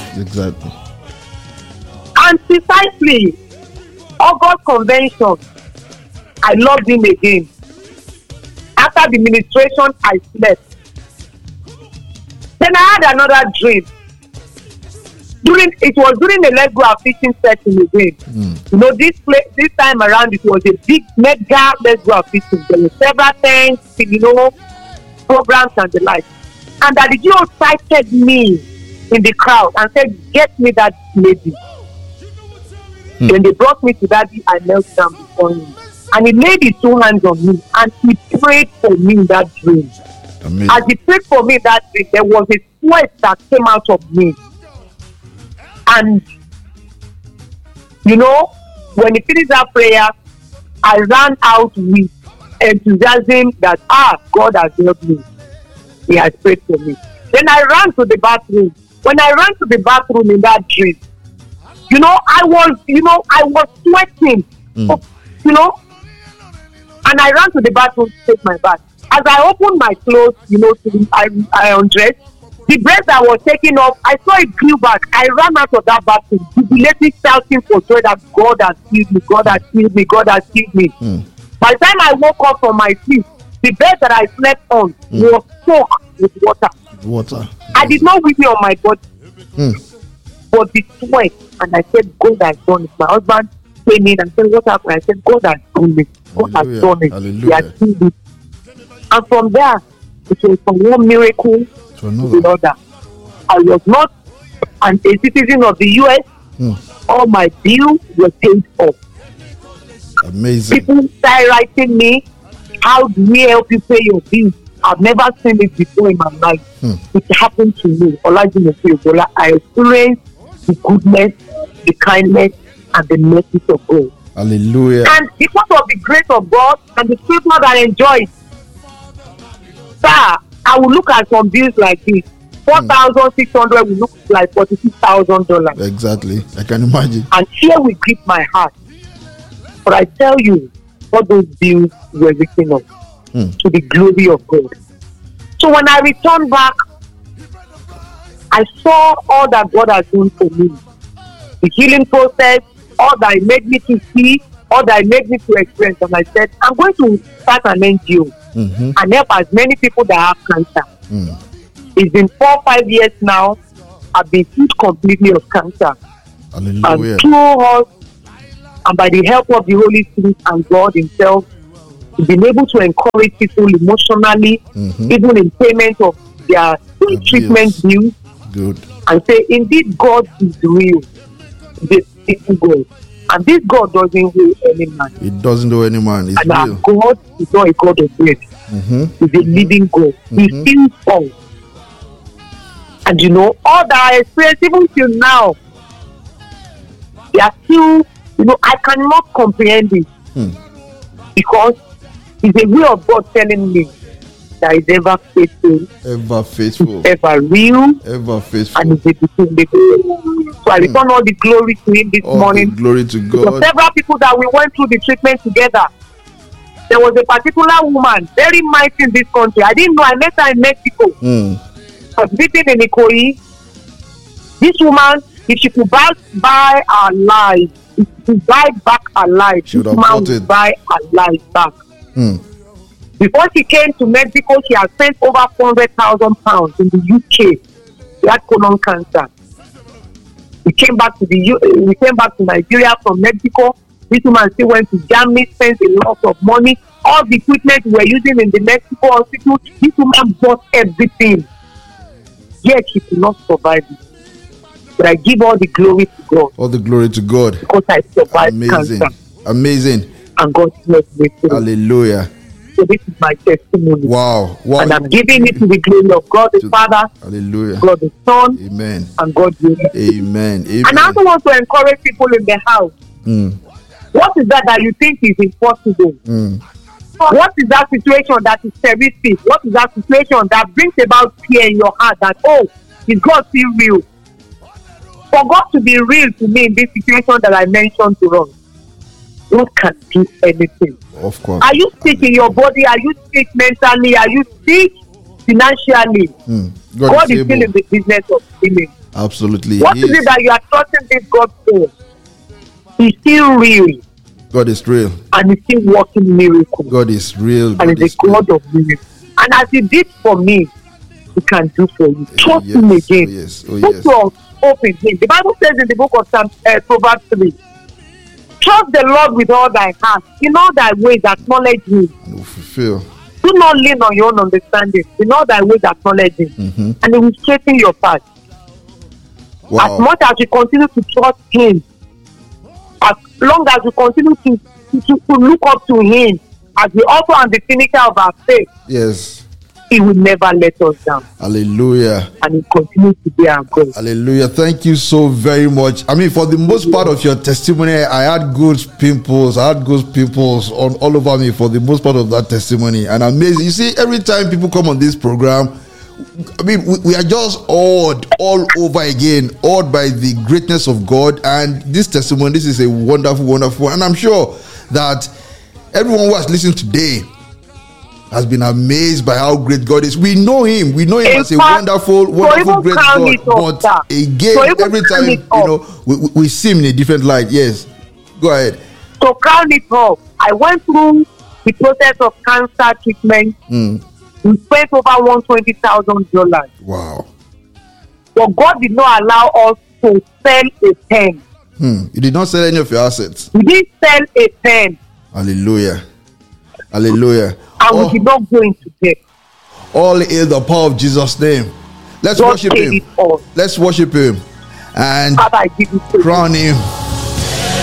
Exactly. And precisely, August convention, I loved him again. After the ministration, I slept. Then I had another dream. It was during the Let's Go Fishing session again. You know, this time around, it was a big mega Let's Go Fishing. There were several tents, programs and the like. And that the GO cited me in the crowd and said, "Get me that lady." When they brought me to Daddy, I knelt down before him. And he laid his 2 hands on me and he prayed for me in that dream. Amazing. As he prayed for me in that dream, there was a sweat that came out of me. And, when he finished that prayer, I ran out with enthusiasm that, God has helped me. He has prayed for me. Then I ran to the bathroom. When I ran to the bathroom in that dream, I was sweating, and I ran to the bathroom to take my bath. As I opened my clothes, I undressed. The breath I was taking off, I saw it grew back. I ran out of that bathroom, jubilating, shouting for joy that God has healed me, God has healed me, God has healed me. By the time I woke up from my sleep, the bed that I slept on was soaked with water. I did not weep on my body, but the sweat. And I said, God has done it. My husband came in and said, what happened? I said, God has done it. God has done it. Hallelujah. He has healed it. And from there, it was from one miracle to another. I was not a citizen of the US. All my bills were paid off. Amazing. People started writing me, how do we help you pay your bills? I've never seen it before in my life. It happened to me. I experienced the goodness, the kindness, and the mercy of God. Hallelujah. And because of the grace of God and the spirit that I enjoy, sir, I will look at some bills like this. 4,600 will look like $46,000. Exactly. I can imagine. And here will grip my heart. But I tell you, all those bills were written up to the glory of God. So when I returned back, I saw all that God has done for me. The healing process, all that He made me to see, all that He made me to experience. And I said, I'm going to start an NGO and help as many people that have cancer. It's been 4 or 5 years now. I've been healed completely of cancer. Hallelujah. And through us, and by the help of the Holy Spirit and God Himself, we've been able to encourage people emotionally, even in payment of their treatment bills. Good. And say, indeed, God is real. He's a faithful God. And this God doesn't owe any man. It doesn't owe any man. It's and real. our God is not a God of death. He's a living God. He still falls. And all that I experience even till now, they are still, I cannot comprehend it. Because it's a way of God telling me that is ever faithful. Ever faithful. Ever real. Ever faithful. And is a dependable. So I return all the glory to Him this morning. All the glory to God. Because several people that we went through the treatment together. There was a particular woman, very mighty in this country. I didn't know. I met her in Mexico. I was living in Ikoyi. This woman, if she could buy her life, if she could buy back her life, she this woman would buy her life back. Before she came to Mexico, she had spent over 400,000 pounds in the UK. She had colon cancer. We came back to Nigeria from Mexico. This woman still went to Germany, spent a lot of money. All the equipment we were using in the Mexico hospital, this woman bought everything. Yet she could not survive it. But I give all the glory to God. All the glory to God. Because I survived cancer. Amazing. And God bless me too. Hallelujah. So this is my testimony. Wow. And I'm giving it to the glory of God the Father. Hallelujah. God the Son. Amen. And God the Holy. Amen. And I also want to encourage people in the house. What is that you think is impossible? What is that situation that is terrific? What is that situation that brings about fear in your heart that, is God still real? For God to be real to me in this situation that I mentioned to us, God can do anything. Of course. Are you sick in your body? Are you sick mentally? Are you sick financially? God is still in the business of healing. Absolutely. What He is it is. that you are trusting this God for? He's still real God is real. and he's still working miracles. God is real. And God he's is a real. God of miracles. And as he did for me, he can do for you. Trust yes. him Oh, again. yes. Oh, Put yes. your hope in him. The Bible says in the book of Proverbs 3, trust the Lord with all thy heart. In all thy ways acknowledge him. He will fulfill. Do not lean on your own understanding. In all thy ways acknowledge him. Mm-hmm. And he will straighten your path. As Wow. much as you continue to trust him, as long as you continue to look up to him as the author and the finisher of our faith, Yes. he will never let us down. Hallelujah. And he continues to be our God. Hallelujah. Thank you so very much. I mean, for the most part of your testimony, I had good pimples. I had good pimples on all over me for the most part of that testimony. And amazing. You see, every time people come on this program, I mean, we are just awed all over again, awed by the greatness of God. And this testimony, this is a wonderful, wonderful. And I'm sure that everyone who has listened today has been amazed by how great God is. We know him. We know him In as a fact, wonderful, wonderful, great crown God. it up, But sir. again, So even every crown time, it up. we see him in a different light. Yes. Go ahead. To crown it up, I went through the process of cancer treatment. We spent over $120,000. Wow. But God did not allow us to sell a pen. You did not sell any of your assets. We didn't sell a pen. Hallelujah. Hallelujah. And we did not go into debt. All hail the power of Jesus' name. Let's God worship paid him. it all. Let's worship him and Father, I give you praise. crown him